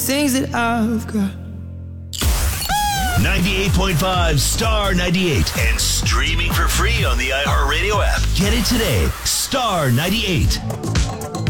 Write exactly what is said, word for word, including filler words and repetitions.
things that I've got. ninety-eight point five Star ninety-eight and streaming for free on the iHeartRadio app. Get it today. Star ninety-eight.